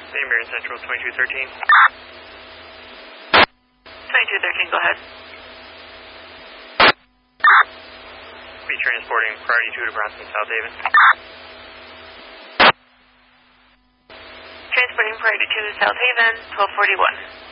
St. Mary Central 2213. 2213, go ahead. Be transporting priority 2 to Bronson, South Haven. Transporting priority 2 to South Haven, 1241.